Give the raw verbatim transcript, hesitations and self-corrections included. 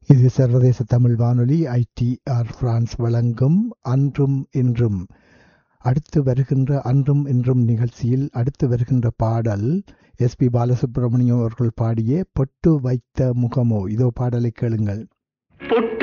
இது சர்வதேச தமிழ் வானொலி ஐடிஆர் பிரான்ஸ் வழங்கும் அன்றும் இன்றும். அடுத்து வருகின்ற அன்றும் இன்றும் நிகழ்ச்சியில் அடுத்து வருகின்ற பாடல் எஸ் பி பாலசுப்ரமணியம் அவர்கள் பாடிய பொட்டு வைத்த முகமோ. இதோ பாடலை கேளுங்கள். பொட்டு